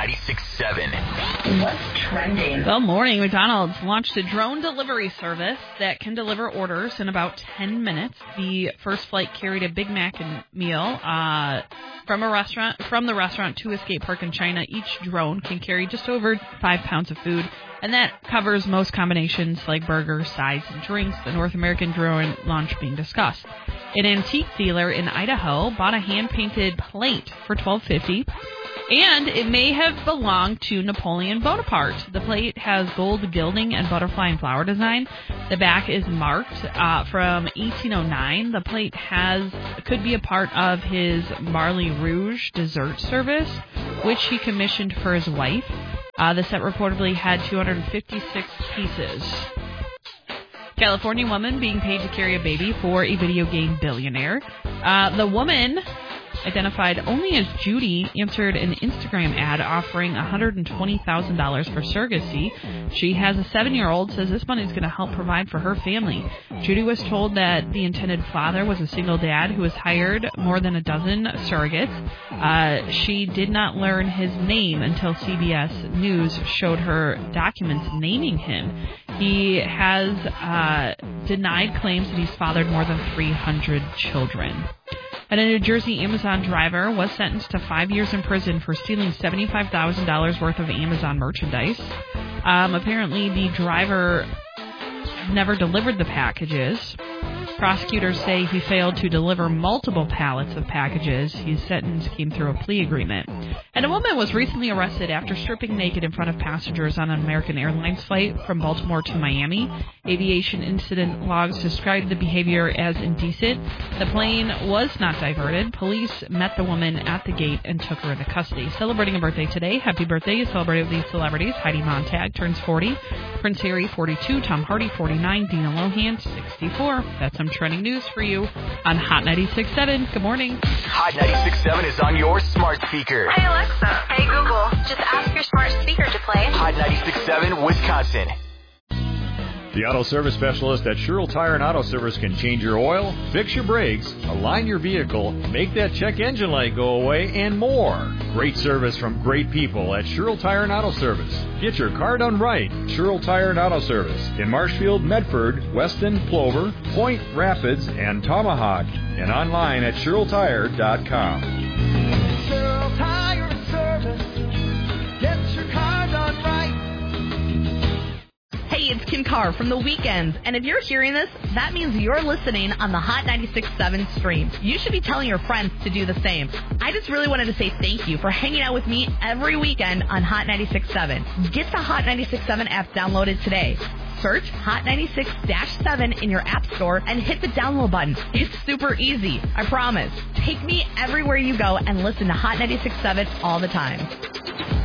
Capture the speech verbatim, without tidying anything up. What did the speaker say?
ninety-six point seven. What's trending? Good morning. McDonald's launched a drone delivery service that can deliver orders in about ten minutes. The first flight carried a Big Mac meal uh, from a restaurant from the restaurant to Escape Park in China. Each drone can carry just over five pounds of food, and that covers most combinations like burgers, sides, and drinks. The North American drone launch being discussed. An antique dealer in Idaho bought a hand-painted plate for twelve fifty, and it may have belonged to Napoleon Bonaparte. The plate has gold gilding and butterfly and flower design. The back is marked uh, from eighteen oh nine. The plate has could be a part of his Marly Rouge dessert service, which he commissioned for his wife. Uh, the set reportedly had two hundred fifty-six pieces. California woman being paid to carry a baby for a video game billionaire. Uh, the woman, identified only as Judy, answered an Instagram ad offering one hundred twenty thousand dollars for surrogacy. She has a seven-year-old, says this money is going to help provide for her family. Judy was told that the intended father was a single dad who has hired more than a dozen surrogates. Uh, she did not learn his name until C B S News showed her documents naming him. He has uh, denied claims that he's fathered more than three hundred children. And a New Jersey Amazon driver was sentenced to five years in prison for stealing seventy-five thousand dollars worth of Amazon merchandise. Um, apparently, the driver never delivered the packages. Prosecutors say he failed to deliver multiple pallets of packages. His sentence came through a plea agreement. And a woman was recently arrested after stripping naked in front of passengers on an American Airlines flight from Baltimore to Miami. Aviation incident logs described the behavior as indecent. The plane was not diverted. Police met the woman at the gate and took her into custody. Celebrating a birthday today. Happy birthday is celebrated with these celebrities. Heidi Montag turns forty. Prince Harry, forty-two. Tom Hardy, forty-nine. Dina Lohan, sixty-four. That's some trending news for you on Hot ninety-six point seven. Good morning. Hot ninety-six point seven is on your smart speaker. Hey Alexa, hey Google, just ask your smart speaker to play Hot ninety-six point seven, Wisconsin. The auto service specialist at Sherrill Tire and Auto Service can change your oil, fix your brakes, align your vehicle, make that check engine light go away, and more. Great service from great people at Sherrill Tire and Auto Service. Get your car done right. Sherrill Tire and Auto Service in Marshfield, Medford, Weston, Plover, Point, Rapids, and Tomahawk, and online at Sherrill Tire dot com. Sherrill Tire and Service. Get your car done right. Hey, it's Kim Carr from The Weekends, and if you're hearing this, that means you're listening on the Hot ninety-six point seven stream. You should be telling your friends to do the same. I just really wanted to say thank you for hanging out with me every weekend on Hot ninety-six point seven. Get the Hot ninety-six point seven app downloaded today. Search Hot ninety-six point seven in your app store and hit the download button. It's super easy, I promise. Take me everywhere you go and listen to Hot ninety-six point seven all the time.